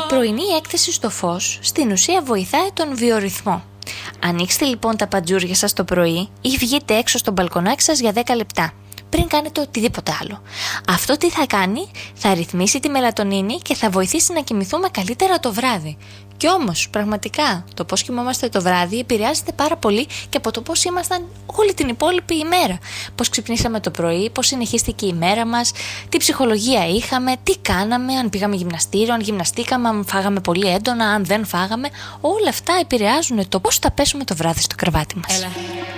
πρωινή έκθεση στο φως στην ουσία βοηθάει τον βιορυθμό. Ανοίξτε λοιπόν τα παντζούρια σας το πρωί ή βγείτε έξω στο μπαλκονάκι σας για 10 λεπτά πριν κάνετε οτιδήποτε άλλο. Αυτό τι θα κάνει? Θα ρυθμίσει τη μελατονίνη και θα βοηθήσει να κοιμηθούμε καλύτερα το βράδυ. Κι όμως, πραγματικά, το πώς κοιμόμαστε το βράδυ επηρεάζεται πάρα πολύ και από το πώς ήμασταν όλη την υπόλοιπη ημέρα. Πώς ξυπνήσαμε το πρωί, πώς συνεχίστηκε η ημέρα μας, τι ψυχολογία είχαμε, τι κάναμε, αν πήγαμε γυμναστήριο, αν γυμναστήκαμε, αν φάγαμε πολύ έντονα, αν δεν φάγαμε. Όλα αυτά επηρεάζουν το πώς θα πέσουμε το βράδυ στο κρεβάτι μας. Έλα.